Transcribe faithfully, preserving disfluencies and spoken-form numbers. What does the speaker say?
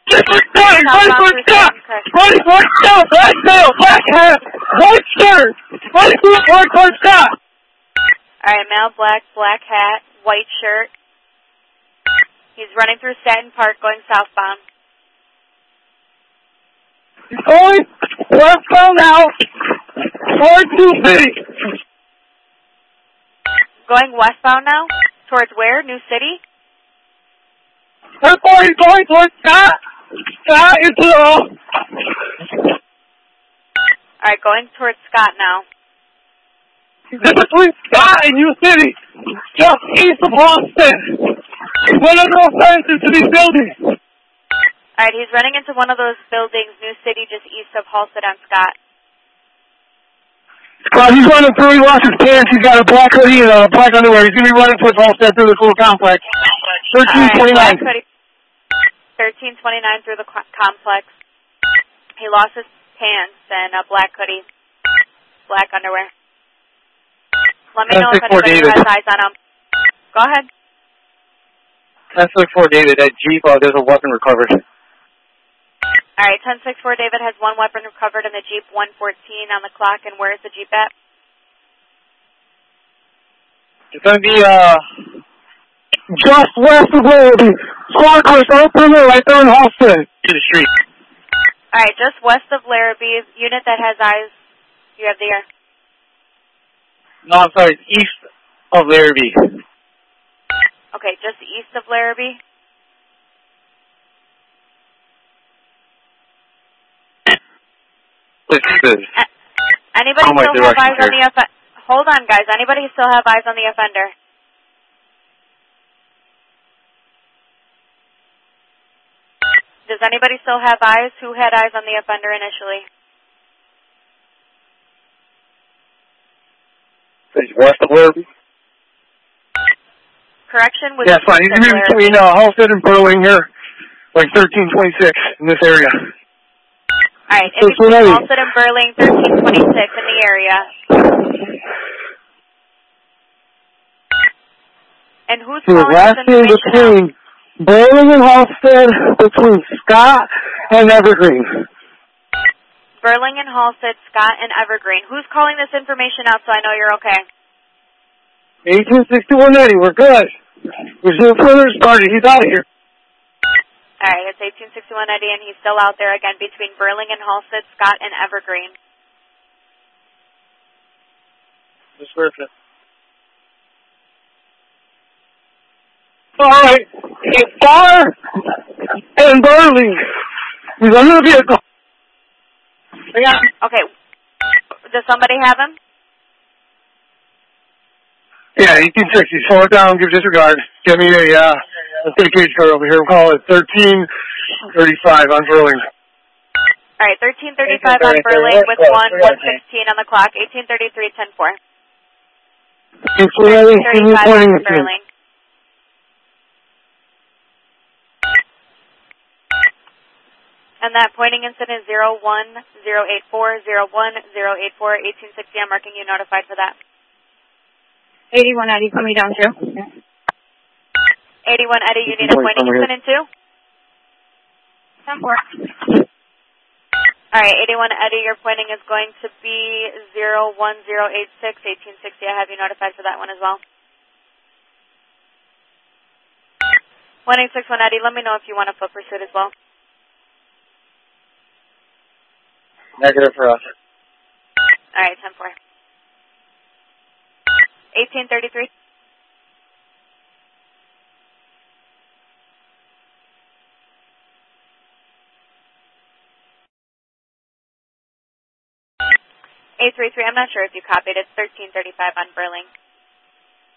Scott, twenty-four Scott, twenty-four Scott, black tail, black hat, white shirt, twenty-four Scott. Alright, male, black, black hat, white shirt. He's running through Staten Park going southbound. He's going westbound now, towards New City. Going westbound now? Towards where? New City? That's where he's going towards Scott. Scott is below. Alright, going towards Scott now. He's between Scott and New City, just east of Austin. One of those fences to these buildings. Alright, he's running into one of those buildings, New City, just east of Halstead on Scott. Scott, he's running through, he lost his pants, he's got a black hoodie and a black underwear. He's going to be running towards Halstead through this little complex. thirteen twenty-nine. Right, thirteen twenty-nine through the complex. He lost his pants and a black hoodie, black underwear. Let me know if anybody has eyes on him. Go ahead. That's look for David. That Jeep, uh, there's a weapon recovered. Alright, ten six four David has one weapon recovered in the Jeep, one fourteen on the clock, and where is the Jeep at? It's going to be, uh, just west of Larrabee. Squad cars, right there, right there in Halstead. To the street. Alright, just west of Larrabee, unit that has eyes, you have the air. No, I'm sorry, east of Larrabee. Okay, just east of Larrabee. This is Anybody oh, still have eyes on the offender? Hold on, guys. Anybody still have eyes on the offender? Does anybody still have eyes? Who had eyes on the offender initially? It's west of Larrabee. Correction was yeah, fine. He's going to be between uh, Halstead and Burling here, like thirteen twenty-six in this area. All right, in between Halstead and Burling, thirteen twenty-six in the area. And who's he was calling last this information between out? Burling and Halstead, between Scott and Evergreen. Burling and Halstead, Scott and Evergreen. Who's calling this information out so I know you're okay? eighteen sixty-one Eddie, we're good. There's no further started. He's out of here. All right, it's eighteen sixty-one Eddie, and he's still out there again between Burling and Halstead, Scott and Evergreen. Just perfect. All right, it's Star and Burling. He's under the vehicle. Yeah. Okay, does somebody have him? Yeah, eighteen sixty. Slow it down, give disregard. Give me a, uh, let's get a cage car over here. We'll call it thirteen thirty-five on Burling. All right, thirteen thirty-five on Burling with one, one sixteen on the clock, eighteen thirty-three, ten four. thirteen thirty-five on Burling. And that pointing incident zero one zero eight four zero one zero eight four eighteen sixty. I'm marking you notified for that. eighty-one Eddie, coming down too. eighty-one Eddie, you need a pointing incident too? ten four. All right, eighty-one Eddie, your pointing is going to be zero one zero eight six eighteen sixty. I have you notified for that one as well. one eight six one Eddie, let me know if you want a foot pursuit as well. Negative for us. All right, ten four. eighteen thirty-three. eight three three, I'm not sure if you copied. It's thirteen thirty-five on Burling.